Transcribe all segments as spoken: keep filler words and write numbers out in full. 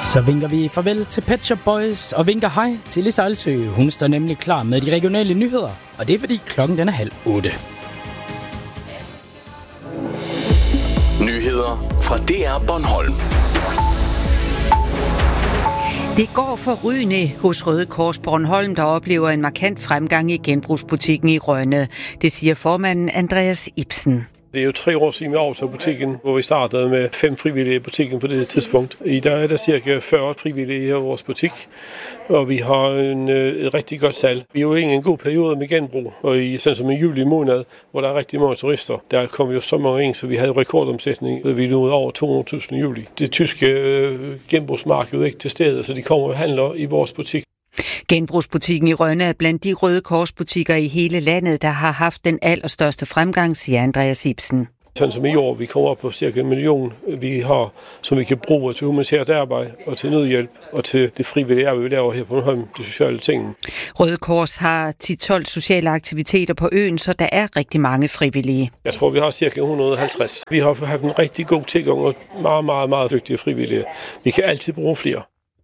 Så vinker vi farvel til Pet Shop Boys og vinker hej til Lisa Alsø. Hun står nemlig klar med de regionale nyheder, og det er fordi klokken den er halv otte. Nyheder fra D R Bornholm. Det går forrygende hos Røde Kors Bornholm, der oplever en markant fremgang i genbrugsbutikken i Rønne. Det siger formanden Andreas Ibsen. Det er jo tre år siden vi overtog butikken, hvor vi startede med fem frivillige i butikken på det tidspunkt. I dag er der cirka fyrre frivillige i vores butik, og vi har en, et rigtig godt salg. Vi er jo i en god periode med genbrug, og i sådan som i juli måned, hvor der er rigtig mange turister, der kommer jo så mange ind, så vi havde rekordomsætning. Vi nåede over to hundrede tusind i juli. Det tyske øh, genbrugsmarked er ikke til stede, så de kommer og handler i vores butik. Genbrugsbutikken i Rønne er blandt de Røde Kors-butikker i hele landet, der har haft den allerstørste fremgang, siger Andreas Ibsen. Sådan som i år, vi kommer op på cirka en million, vi har, som vi kan bruge til humanitært arbejde og til nødhjælp og til det frivillige arbejde, vi laver her på Bornholm, de sociale ting. Røde Kors har ti til tolv sociale aktiviteter på øen, så der er rigtig mange frivillige. Jeg tror, vi har cirka et hundrede og halvtreds. Vi har haft en rigtig god tilgang og meget, meget, meget dygtige frivillige. Vi kan altid bruge flere.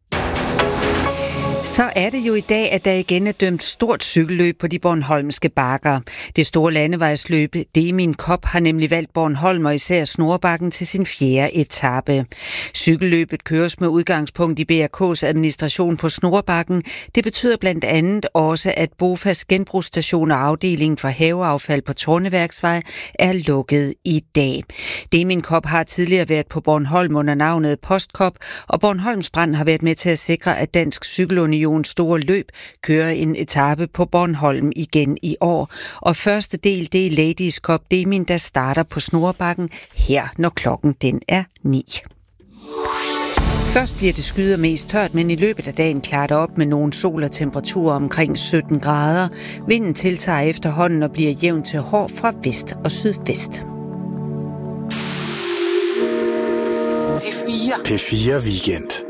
Så er det jo i dag, at der igen er dømt stort cykelløb på de bornholmske bakker. Det store landevejsløb Demin Cup har nemlig valgt Bornholm og især Snorbakken til sin fjerde etape. Cykelløbet køres med udgangspunkt i B R K's administration på Snorbakken. Det betyder blandt andet også, at Bofas genbrugsstation og afdelingen for haveaffald på Torneværksvej er lukket i dag. Demin Cup har tidligere været på Bornholm under navnet Postcup, og Bornholms Brand har været med til at sikre, at Dansk Cykelunions store løb kører en etape på Bornholm igen i år. Og første del, det er Ladies Cup Demin, der starter på Snorbakken her, når klokken den er ni. Først bliver det skyet mest tørt, men i løbet af dagen klarer det op med nogle sol og temperaturer omkring sytten grader. Vinden tiltager efterhånden og bliver jævn til hård fra vest og sydvest. P fire. P fire Weekend.